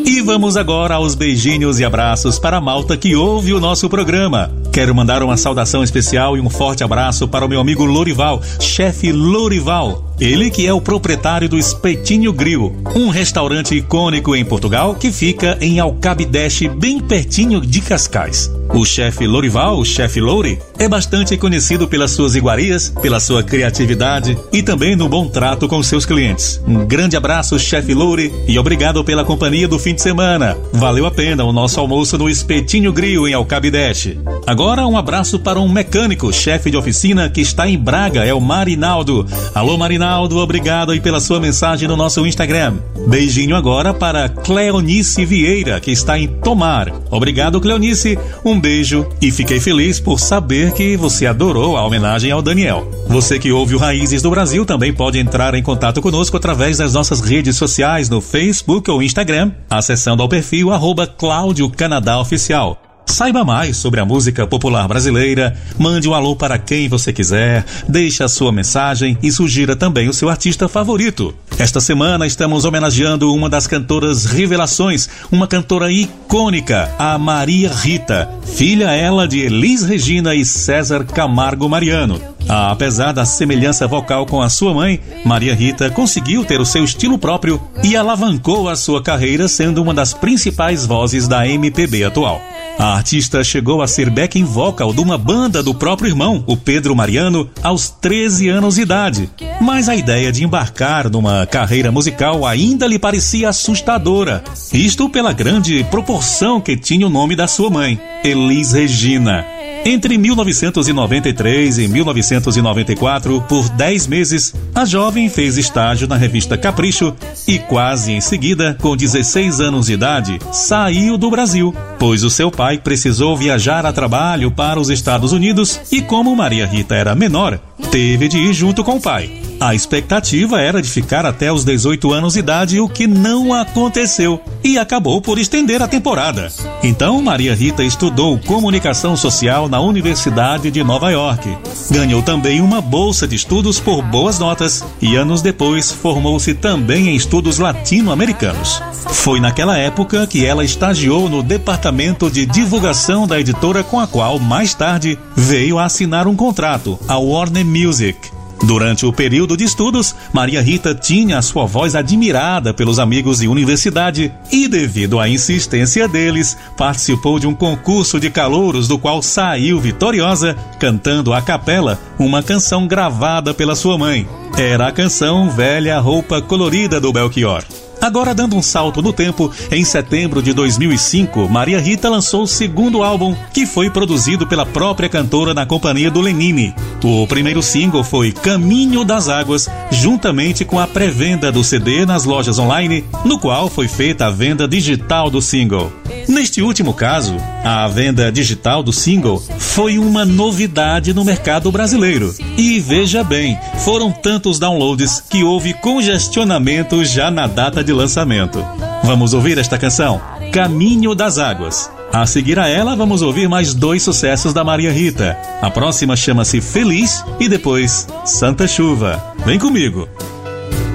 E vamos agora aos beijinhos e abraços para a malta que ouve o nosso programa. Quero mandar uma saudação especial e um forte abraço para o meu amigo Lorival, chefe Lorival. Ele que é o proprietário do Espetinho Grill, um restaurante icônico em Portugal que fica em Alcabideche, bem pertinho de Cascais. O chefe Lorival, o chefe Louri, é bastante conhecido pelas suas iguarias, pela sua criatividade e também no bom trato com seus clientes. Um grande abraço, chefe Louri, e obrigado pela companhia do fim de semana. Valeu a pena o nosso almoço no Espetinho Grill em Alcabideche. Agora um abraço para um mecânico, chefe de oficina que está em Braga, é o Marinaldo. Alô Marinaldo, obrigado aí pela sua mensagem no nosso Instagram. Beijinho agora para Cleonice Vieira, que está em Tomar. Obrigado, Cleonice, um beijo e fiquei feliz por saber que você adorou a homenagem ao Daniel. Você que ouve o Raízes do Brasil também pode entrar em contato conosco através das nossas redes sociais no Facebook ou Instagram, acessando ao perfil @Cláudio Canadá Oficial. Saiba mais sobre a música popular brasileira, mande um alô para quem você quiser, deixe a sua mensagem e sugira também o seu artista favorito. Esta semana estamos homenageando uma das cantoras revelações, uma cantora icônica, a Maria Rita, filha ela de Elis Regina e César Camargo Mariano. Apesar da semelhança vocal com a sua mãe, Maria Rita conseguiu ter o seu estilo próprio e alavancou a sua carreira sendo uma das principais vozes da MPB atual. A artista chegou a ser backing vocal de uma banda do próprio irmão, o Pedro Mariano, aos 13 anos de idade. Mas a ideia de embarcar numa carreira musical ainda lhe parecia assustadora. Isto pela grande proporção que tinha o nome da sua mãe, Elis Regina. Entre 1993 e 1994, por 10 meses, a jovem fez estágio na revista Capricho e quase em seguida, com 16 anos de idade, saiu do Brasil, pois o seu pai precisou viajar a trabalho para os Estados Unidos e como Maria Rita era menor, teve de ir junto com o pai. A expectativa era de ficar até os 18 anos de idade, o que não aconteceu, e acabou por estender a temporada. Então, Maria Rita estudou comunicação social na Universidade de Nova York. Ganhou também uma bolsa de estudos por boas notas e anos depois formou-se também em estudos latino-americanos. Foi naquela época que ela estagiou no departamento de divulgação da editora com a qual, mais tarde, veio a assinar um contrato, a Warner Music. Durante o período de estudos, Maria Rita tinha a sua voz admirada pelos amigos de universidade e, devido à insistência deles, participou de um concurso de calouros do qual saiu vitoriosa, cantando a capela uma canção gravada pela sua mãe. Era a canção Velha Roupa Colorida do Belchior. Agora, dando um salto no tempo, em setembro de 2005, Maria Rita lançou o segundo álbum, que foi produzido pela própria cantora na companhia do Lenine. O primeiro single foi Caminho das Águas, juntamente com a pré-venda do CD nas lojas online, no qual foi feita a venda digital do single. Neste último caso, a venda digital do single foi uma novidade no mercado brasileiro. E veja bem, foram tantos downloads que houve congestionamento já na data de lançamento. Vamos ouvir esta canção, Caminho das Águas. A seguir a ela, vamos ouvir mais 2 sucessos da Maria Rita. A próxima chama-se Feliz e depois Santa Chuva. Vem comigo!